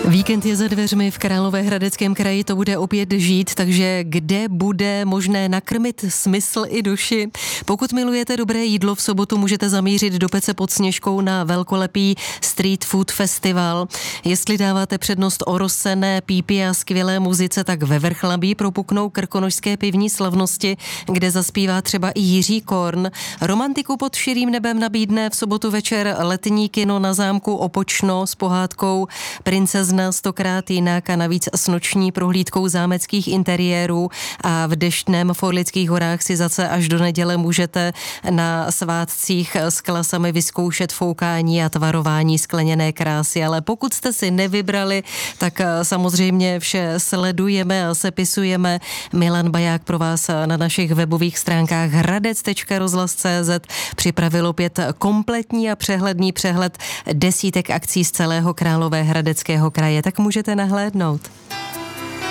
Víkend je za dveřmi v Královéhradeckém kraji, to bude opět žít, takže kde bude možné nakrmit smysl i duši? Pokud milujete dobré jídlo, v sobotu můžete zamířit do Pece pod Sněžkou na velkolepý street food festival. Jestli dáváte přednost orosené pípy a skvělé muzice, tak ve Vrchlabí propuknou krkonošské pivní slavnosti, kde zaspívá třeba i Jiří Korn. Romantiku pod širým nebem nabídne v sobotu večer letní kino na zámku Opočno s pohádkou Princezna stokrát jinak a navíc s noční prohlídkou zámeckých interiérů a v deštném v Orlických horách si zase až do neděle můžete na svátcích s klasami vyzkoušet foukání a tvarování skleněné krásy, ale pokud jste si nevybrali, tak samozřejmě vše sledujeme a sepisujeme. Milan Baják pro vás na našich webových stránkách hradec.rozhlas.cz připravil opět kompletní a přehledný přehled desítek akcí z celého Královéhradeckého kraje, tak můžete nahlédnout.